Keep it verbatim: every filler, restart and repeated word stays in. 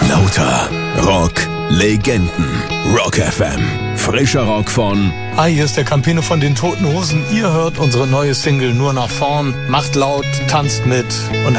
Lauter Rock Legenden. Rock F M. Frischer Rock von... Hi, hier ist der Campino von den Toten Hosen. Ihr hört unsere neue Single Nur nach vorn. Macht laut, tanzt mit und